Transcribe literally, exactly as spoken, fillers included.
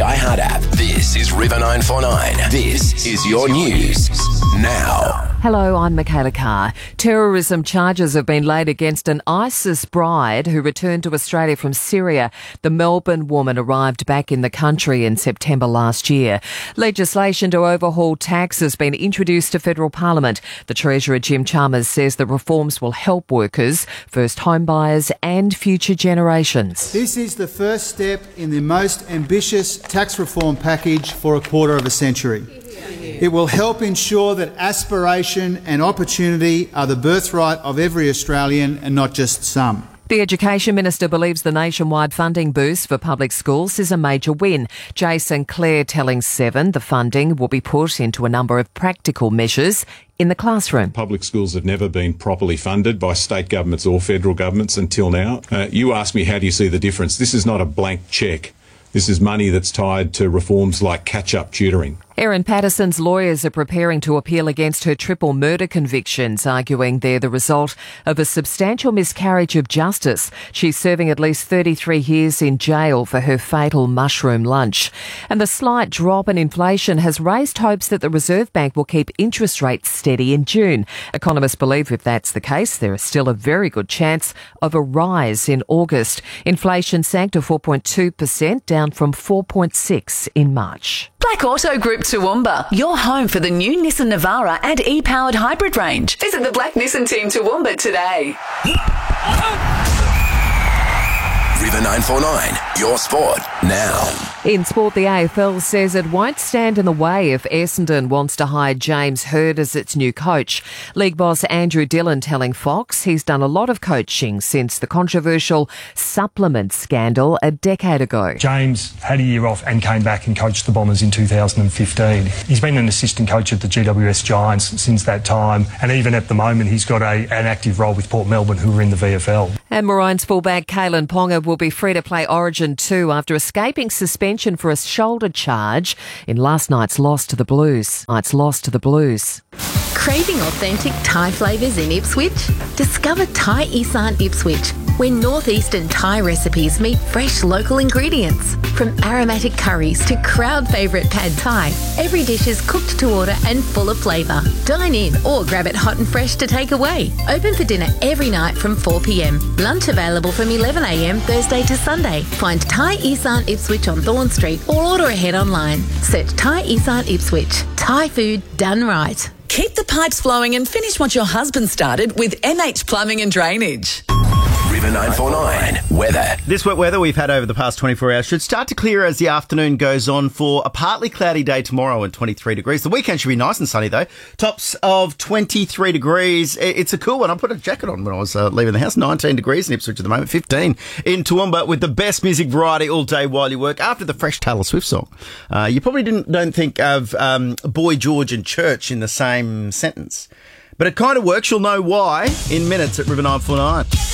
iHeart app. This is River nine four nine. This is your news now. Hello, I'm Michaela Carr. Terrorism charges have been laid against an ISIS bride who returned to Australia from Syria. The Melbourne woman arrived back in the country in September last year. Legislation to overhaul tax has been introduced to federal parliament. The Treasurer Jim Chalmers says the reforms will help workers, first home buyers and future generations. This is the first step in the most ambitious tax reform package for a quarter of a century. It will help ensure that aspiration and opportunity are the birthright of every Australian and not just some. The Education Minister believes the nationwide funding boost for public schools is a major win. Jason Clare telling Seven the funding will be put into a number of practical measures in the classroom. Public schools have never been properly funded by state governments or federal governments until now. Uh, you asked me, how do you see the difference? This is not a blank cheque. This is money that's tied to reforms like catch-up tutoring. Erin Patterson's lawyers are preparing to appeal against her triple murder convictions, arguing they're the result of a substantial miscarriage of justice. She's serving at least thirty-three years in jail for her fatal mushroom lunch. And the slight drop in inflation has raised hopes that the Reserve Bank will keep interest rates steady in June. Economists believe if that's the case, there is still a very good chance of a rise in August. Inflation sank to four point two percent, down from four point six in March. Black Auto Group Toowoomba, your home for the new Nissan Navara and e-powered hybrid range. Visit the Black Nissan team Toowoomba today. River nine four nine, your sport now. In sport, the A F L says it won't stand in the way if Essendon wants to hire James Hird as its new coach. League boss Andrew Dillon telling Fox he's done a lot of coaching since the controversial supplement scandal a decade ago. James had a year off and came back and coached the Bombers in two thousand fifteen. He's been an assistant coach at the G W S Giants since that time, and even at the moment he's got a, an active role with Port Melbourne, who are in the V F L. And Maroons fullback Kalen Ponga will be free to play Origin two after escaping suspension for a shoulder charge in last night's loss to the Blues. Night's loss to the Blues. Craving authentic Thai flavours in Ipswich? Discover Thai Isan Ipswich, where northeastern Thai recipes meet fresh local ingredients. From aromatic curries to crowd favourite pad Thai, every dish is cooked to order and full of flavour. Dine in or grab it hot and fresh to take away. Open for dinner every night from four p m. Lunch available from eleven a m Thursday to Sunday. Find Thai Isan Ipswich on Thorn Street or order ahead online. Search Thai Isan Ipswich. Thai food done right. Keep the pipes flowing and finish what your husband started with M H Plumbing and Drainage. River nine four nine, weather. This wet weather we've had over the past twenty-four hours should start to clear as the afternoon goes on for a partly cloudy day tomorrow and twenty-three degrees. The weekend should be nice and sunny though. Tops of twenty-three degrees. It's a cool one. I put a jacket on when I was uh, leaving the house. nineteen degrees in Ipswich at the moment. fifteen in Toowoomba with the best music variety all day while you work. After the fresh Taylor Swift song, uh, you probably didn't don't think of um, Boy George and church in the same sentence. But it kind of works. You'll know why in minutes at River nine four nine.